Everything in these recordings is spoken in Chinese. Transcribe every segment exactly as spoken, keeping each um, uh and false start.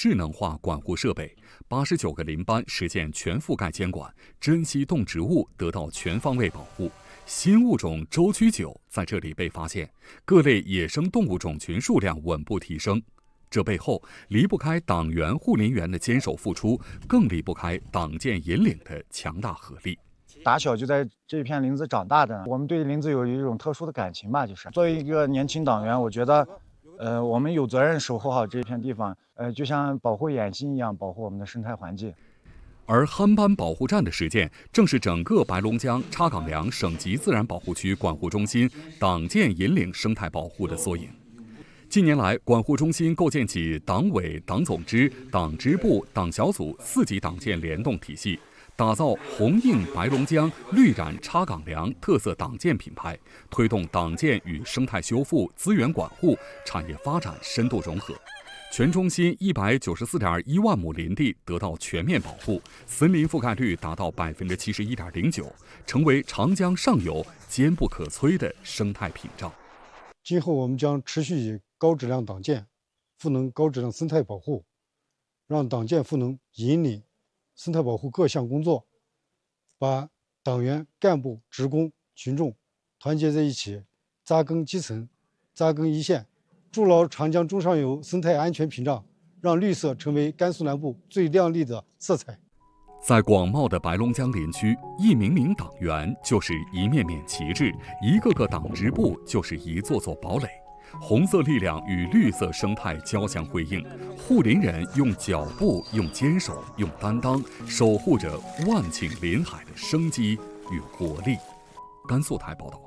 智能化管护设备，八十九个林班实现全覆盖监管，珍稀动植物得到全方位保护。新物种舟曲九在这里被发现，各类野生动物种群数量稳步提升。这背后离不开党员护林员的坚守付出，更离不开党建引领的强大合力。 打小就在这片林子长大的，我们对林子有一种特殊的感情吧。就是作为一个年轻党员，我觉得，呃，我们有责任守护好这片地方，呃，就像保护眼睛一样，保护我们的生态环境。 而憨斑保护站的实践，正是整个白龙江插岗梁省级自然保护区管护中心党建引领生态保护的缩影。近年来，管护中心构建起党委、党总支、党支部、党小组四级党建联动体系，打造红映白龙江、绿染插岗梁特色党建品牌，推动党建与生态修复、资源管护、产业发展深度融合。全中心一百九十四点一万亩林地得到全面保护，森林覆盖率达到百分之七十一点零九，成为长江上游坚不可摧的生态屏障。 今后我们将持续以高质量党建赋能高质量生态保护，让党建赋能引领生态保护各项工作，把党员、干部、职工、群众团结在一起，扎根基层，扎根一线，筑牢长江中上游生态安全屏障，让绿色成为甘肃南部最亮丽的色彩。 在广袤的白龙江林区，一名名党员就是一面面旗帜，一个个党支部就是一座座堡垒。红色力量与绿色生态交相辉映，护林人用脚步、用坚守、用担当，守护着万顷林海的生机与活力。甘肃台报道。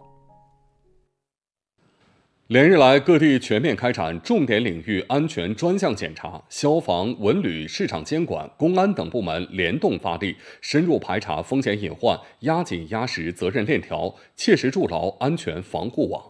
连日来，各地全面开展重点领域安全专项检查，消防、文旅、市场监管、公安等部门联动发力，深入排查风险隐患，压紧压实责任链条，切实筑牢安全防护网。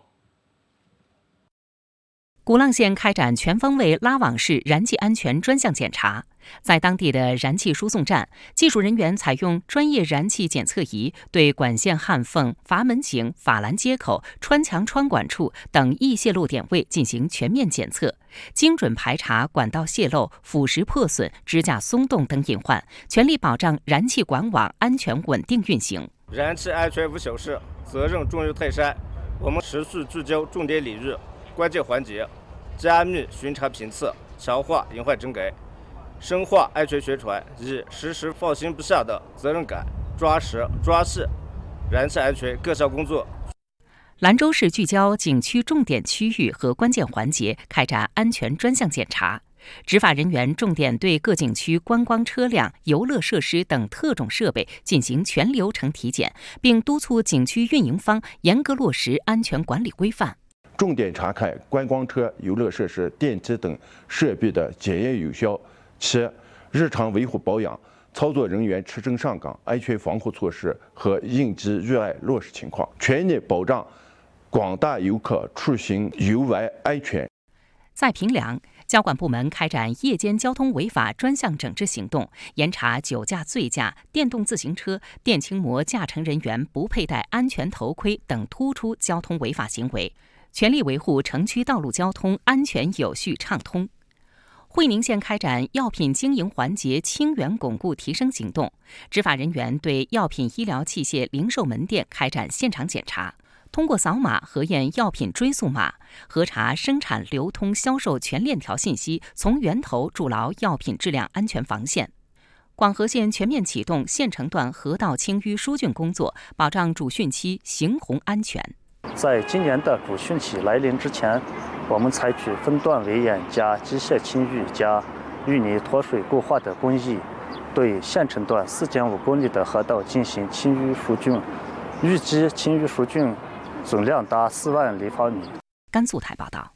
鼓浪县开展全方位拉网式燃气安全专项检查，在当地的燃气输送站，技术人员采用专业燃气检测仪，对管线焊缝、阀门井、法兰接口、穿墙穿管处等易泄漏点位进行全面检测，精准排查管道泄漏、腐蚀破损、支架松动等隐患，全力保障燃气管网安全稳定运行。 燃气安全无小事，责任重于泰山。我们持续聚焦重点领域、关键环节，加密巡查评测，强化隐患整改，深化安全宣传，以时时放心不下的责任感，抓实抓细燃气安全各项工作。 兰州市聚焦景区重点区域和关键环节，开展安全专项检查。执法人员重点对各景区观光车辆、游乐设施等特种设备进行全流程体检，并督促景区运营方严格落实安全管理规范。 重点查看观光车、游乐设施、电梯等设备的检验有效，其日常维护保养、操作人员持证上岗、安全防护措施和应急预案落实情况，全力保障广大游客出行游玩安全。 在平凉，交管部门开展夜间交通违法专项整治行动，严查酒驾、醉驾、电动自行车、电轻摩驾乘人员不佩戴安全头盔等突出交通违法行为，全力维护城区道路交通安全有序畅通。会宁县开展药品经营环节清源巩固提升行动，执法人员对药品医疗器械零售门店开展现场检查，通过扫码核验药品追溯码，核查生产、流通、销售全链条信息，从源头筑牢药品质量安全防线。广河县全面启动县城段河道清淤疏浚工作，保障主汛期行洪安全。 在今年的主汛期来临之前，我们采取分段围堰加机械清淤加淤泥脱水固化的工艺，对县城段四点五公里的河道进行清淤疏浚，预计清淤疏浚总量达四万立方米。 甘肃台报道。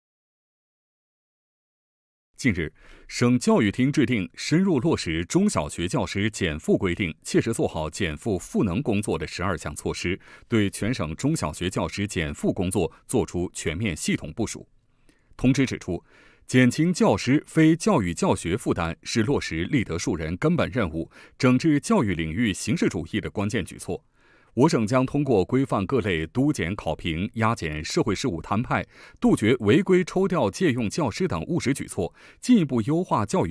近日，省教育厅制定深入落实中小学教师减负规定，切实做好减负赋能工作的十二项措施，对全省中小学教师减负工作作出全面系统部署。通知指出，减轻教师非教育教学负担是落实立德树人根本任务、整治教育领域形式主义的关键举措。我省将通过规范各类督检考评、压减社会事务摊派，杜绝违规抽调借用教师等务实举措，进一步优化教育